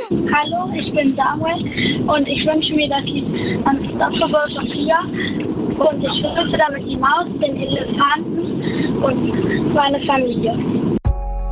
Hallo, ich bin Samuel und ich wünsche mir das Lied Unstoppable Sophia und ich grüße damit die Maus, den Elefanten und meine Familie.